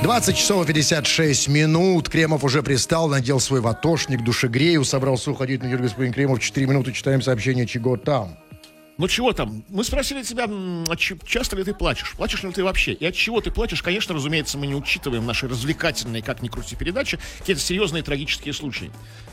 20 часов 56 минут. Кремов уже пристал, надел свой ватошник, душегрею, собрался уходить. Ну, господин Кремов, 4 минуты читаем сообщение, чего там. Ну чего там? Мы спросили тебя, часто ли ты плачешь? Плачешь ли ты вообще? И от чего ты плачешь? Конечно, разумеется, мы не учитываем наши развлекательные, как ни крути, передачи, какие-то серьезные трагические случаи.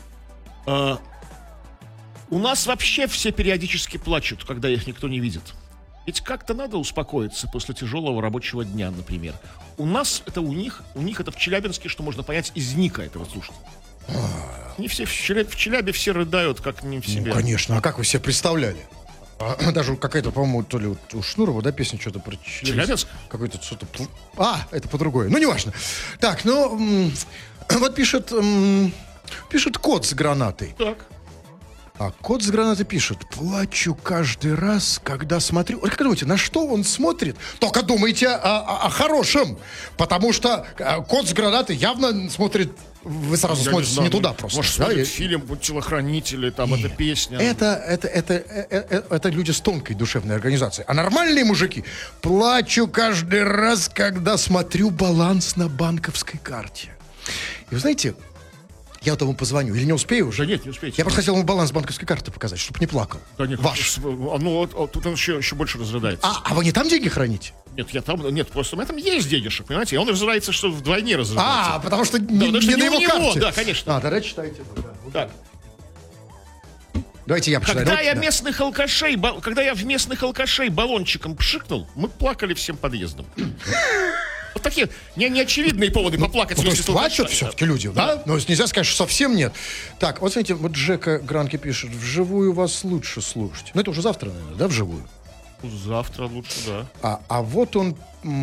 У нас вообще все периодически плачут, когда их никто не видит. Ведь как-то надо успокоиться после тяжелого рабочего дня, например. У нас это у них это в Челябинске, что можно понять из ника этого слушателя. Не все в Челябе все рыдают, как не в себе. Ну, конечно, а как вы себе представляли? Даже какая-то, по-моему, то ли у Шнурова, да, песня что-то про Челябинск? Какой-то что-то... это по-другому. Ну, неважно. Так, вот пишет кот с гранатой. Так. А кот с гранатой пишет: плачу каждый раз, когда смотрю. Как думаете, на что он смотрит? Только думайте о хорошем. Потому что кот с гранатой явно смотрит. Вы сразу смотрите не туда просто. Может, смотрит фильм «Телохранители», там, эта песня. Это люди с тонкой душевной организацией. А нормальные мужики: плачу каждый раз, когда смотрю баланс на банковской карте. И вы знаете, я вот ему позвоню. Или не успею уже? Да нет, не успеете. Я просто хотел ему баланс банковской карты показать, чтобы не плакал. Да нет, ваш. Ну, тут он еще больше разрыдается. А вы не там деньги храните? Нет, просто на этом есть денежек, понимаете? И он разрывается, что вдвойне разрывается. Потому что не на его карте. Да, конечно. Тогда читайте. Так. Давайте я почитаю. Когда я в местных алкашей баллончиком пшикнул, мы плакали всем подъездом. Вот такие неочевидные поводы поплакать. То есть плачут все-таки люди, да? Ну, нельзя сказать, что совсем нет. Так, вот смотрите, вот Джека Гранки пишет: вживую вас лучше слушать. Ну, это уже завтра, наверное, да, вживую? Завтра лучше, да. А вот он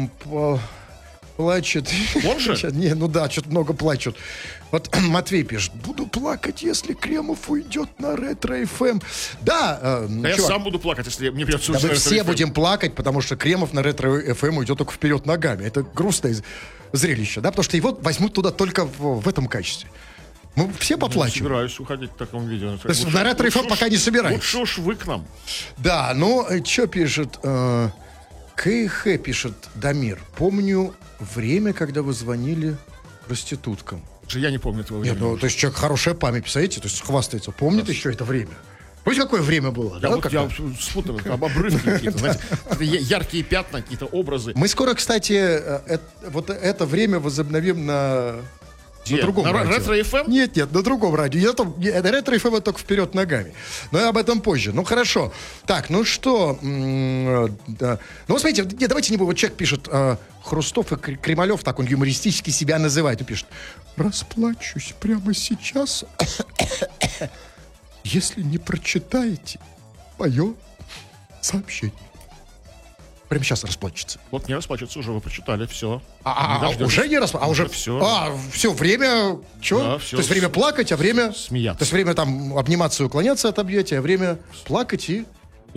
плачет. Он же? Что-то много плачут. Вот Матвей пишет: буду плакать, если Кремов уйдет на Ретро-ФМ. Да, я сам буду плакать, если мне придется уйти на Ретро-ФМ. Мы все будем плакать, потому что Кремов на Ретро-ФМ уйдет только вперед ногами. Это грустное зрелище, да, потому что его возьмут туда только в этом качестве. Мы все поплачем. Не собираюсь уходить в таком виде. То есть на Ретро-ФМ пока не собираемся. Лучше уж вы к нам. Да, что пишет... КХ пишет Дамир: помню время, когда вы звонили проституткам. Я не помню этого времени. Нет, то есть человек хорошая память, представляете? То есть хвастается. Помнит еще это время? Помните, какое время было? Я спутал, обрывки какие-то, знаете, яркие пятна, какие-то образы. Мы скоро, кстати, вот это время возобновим на другом радио. Ретро-ФМ? Нет, на другом радио. Ретро-ФМ это только вперед ногами. Но об этом позже. Ну, хорошо. Так, ну что? Да. Ну, вот смотрите, давайте не будем. Вот человек пишет: Хрустов и Кремалев, так он юмористически себя называет. Он пишет: расплачусь прямо сейчас, если не прочитаете мое сообщение. Прямо сейчас расплачется. Вот не расплачется уже, вы прочитали, все. Уже не расплачется? Уже все. Все, время... Что? Да, все. То есть время плакать, а время... Смеяться. То есть время там обниматься и уклоняться от объятия, а время плакать и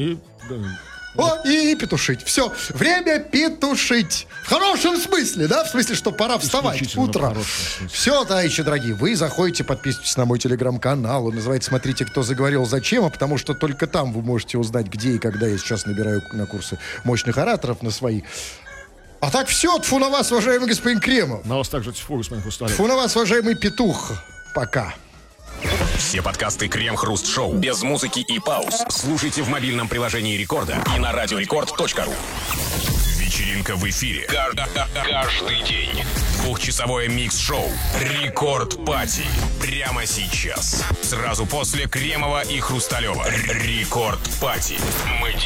петушить. Все, время петушить. В хорошем смысле, да? В смысле, что пора вставать утром. Все, товарищи дорогие, вы заходите, подписывайтесь на мой телеграм-канал. Он называется «Смотрите, кто заговорил, зачем», потому что только там вы можете узнать, где и когда я сейчас набираю на курсы мощных ораторов на свои. А так все, тьфу на вас, уважаемый господин Кремов. На вас также тьфу, господин Хрусталев. Тьфу на вас, уважаемый петух. Пока. Все подкасты Крем-Хруст-Шоу без музыки и пауз слушайте в мобильном приложении Рекорда и на радиорекорд.ру. Вечеринка в эфире. Каждый день. Двухчасовое микс-шоу Рекорд Пати. Прямо сейчас. Сразу после Кремова и Хрусталева. Рекорд Пати. Мы